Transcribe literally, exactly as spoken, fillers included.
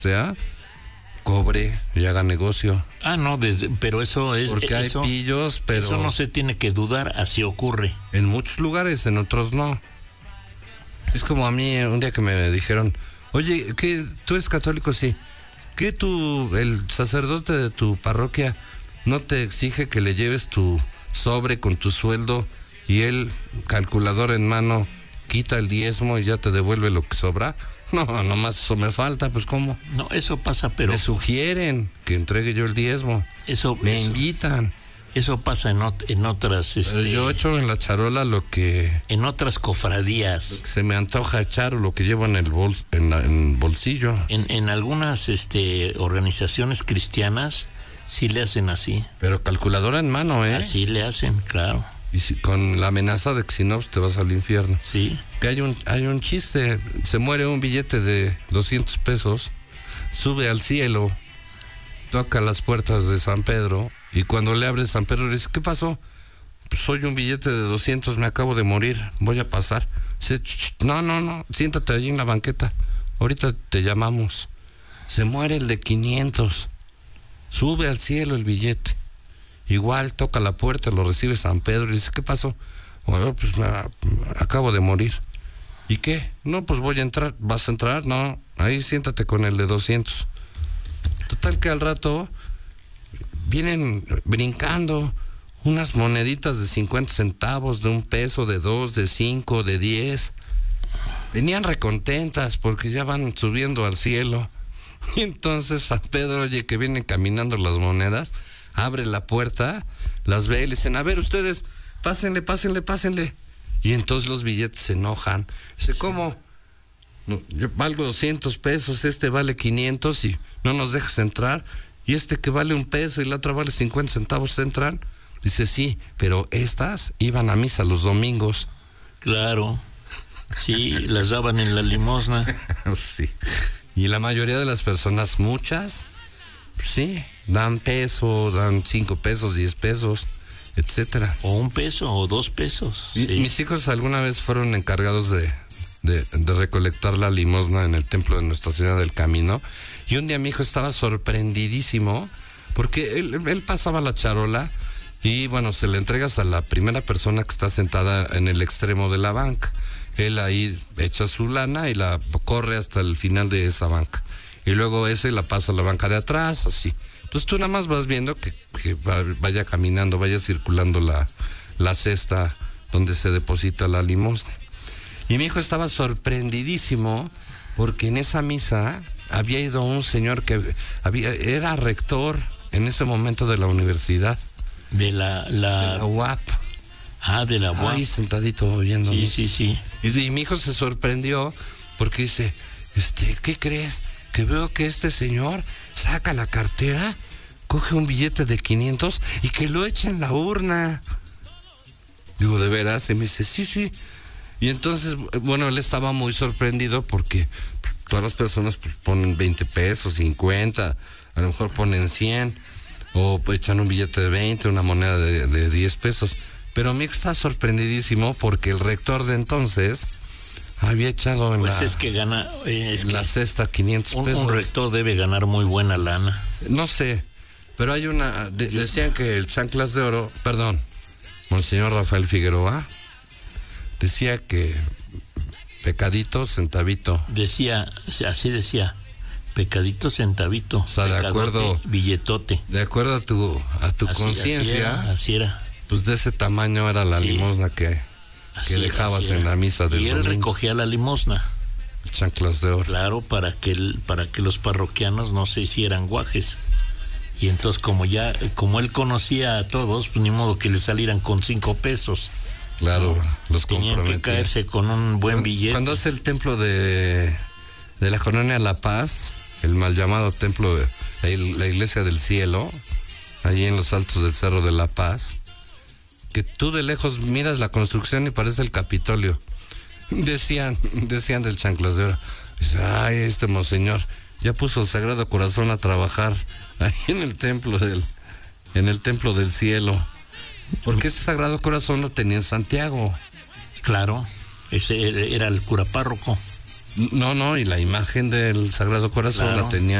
sea, cobre y haga negocio. Ah, no, desde, pero eso es... Porque hay eso, pillos, pero... Eso no se tiene que dudar, así ocurre. En muchos lugares, en otros no. Es como a mí, un día que me dijeron, oye, ¿qué, ¿tú eres católico? Sí. ¿Qué tú, el sacerdote de tu parroquia, no te exige que le lleves tu sobre con tu sueldo y él, calculador en mano, quita el diezmo y ya te devuelve lo que sobra? No, nomás eso me falta, pues ¿cómo? No, eso pasa, pero... Me sugieren que entregue yo el diezmo. Eso... Me eso, invitan. Eso pasa en, ot- en otras... Este, Pero yo echo en la charola lo que... En otras cofradías. Lo que se me antoja echar o lo que llevo en el bols, en, la, en el bolsillo. En, en algunas este, organizaciones cristianas sí le hacen así. Pero calculadora en mano, ¿eh? Así le hacen, claro. Y si, con la amenaza de que si no, pues te vas al infierno. Sí. Que hay un, hay un chiste, se muere un billete de doscientos pesos, sube al cielo, toca las puertas de San Pedro, y cuando le abre San Pedro le dice, ¿qué pasó? Pues soy un billete de doscientos, me acabo de morir, voy a pasar. Dice, no, no, no, siéntate allí en la banqueta, ahorita te llamamos. Se muere el de quinientos, sube al cielo el billete. Igual toca la puerta, lo recibe San Pedro y dice, ¿qué pasó? Bueno, pues me, me acabo de morir. ¿Y qué? No, pues voy a entrar. ¿Vas a entrar? No, ahí siéntate con el de doscientos. Total que al rato vienen brincando unas moneditas de cincuenta centavos, de un peso, de dos, de cinco, de diez. Venían recontentas porque ya van subiendo al cielo. Y entonces San Pedro oye que vienen caminando las monedas, abre la puerta, las ve y le dicen, a ver ustedes, pásenle, pásenle, pásenle. Y entonces los billetes se enojan. Dice, ¿cómo? No, yo valgo doscientos pesos, este vale quinientos y no nos dejas entrar. Y este que vale un peso y la otra vale cincuenta centavos, ¿entran? Dice, sí, pero estas iban a misa los domingos. Claro. Sí, las daban en la limosna. Sí. Y la mayoría de las personas, muchas, sí, dan peso, dan cinco pesos, diez pesos, etcétera. O un peso o dos pesos. Sí. Mis hijos alguna vez fueron encargados de, de, de recolectar la limosna en el templo de Nuestra Señora del Camino. Y un día mi hijo estaba sorprendidísimo porque él, él pasaba la charola y bueno, se le entregas a la primera persona que está sentada en el extremo de la banca. Él ahí echa su lana y la corre hasta el final de esa banca. Y luego ese la pasa a la banca de atrás, así. Entonces tú nada más vas viendo que, que vaya caminando, vaya circulando la, la cesta donde se deposita la limosna. Y mi hijo estaba sorprendidísimo porque en esa misa había ido un señor que había, era rector en ese momento de la universidad. De la... la... De la U A P. Ah, de la U A P. Ahí sentadito oyendo. Sí, sí, sí. Y, y mi hijo se sorprendió porque dice, este, ¿qué crees? Que veo que este señor saca la cartera, coge un billete de quinientos y que lo echa en la urna. Digo, ¿de veras? Y me dice, sí, sí. Y entonces, bueno, él estaba muy sorprendido porque pues, todas las personas pues, ponen veinte pesos, cincuenta, a lo mejor ponen cien, o pues, echan un billete de veinte, una moneda de, de diez pesos. Pero mi hijo está sorprendidísimo porque el rector de entonces había echado en, pues la, es que gana, eh, es en que la cesta quinientos un, pesos. Un rector debe ganar muy buena lana. No sé, pero hay una... De, decían que el Chanclas de Oro, perdón, Monseñor Rafael Figueroa, decía que pecadito, centavito. Decía, así decía, pecadito, centavito. O sea, pecadote, de acuerdo... Billetote. De acuerdo a tu, a tu conciencia. Así, así era. Pues de ese tamaño era la sí. limosna que, que dejabas en la misa del Y él domingo. Recogía la limosna. El Chanclas de Oro. Claro, para que, el, para que los parroquianos no se hicieran guajes. Y entonces como ya, como él conocía a todos, pues ni modo que le salieran con cinco pesos. Claro, ¿no? los Tenían que caerse con un buen cuando, billete. Cuando es el templo de, de la colonia La Paz, el mal llamado templo de la, la Iglesia del Cielo, allí en los altos del Cerro de La Paz, que tú de lejos miras la construcción y parece el Capitolio. Decían, decían del Chanclas de Oro, dice, ay, este monseñor ya puso el Sagrado Corazón a trabajar ahí en el templo del, en el templo del cielo. Porque ese Sagrado Corazón lo tenía en Santiago. Claro, ese era el cura párroco. No, no, y la imagen del Sagrado Corazón Claro. la tenía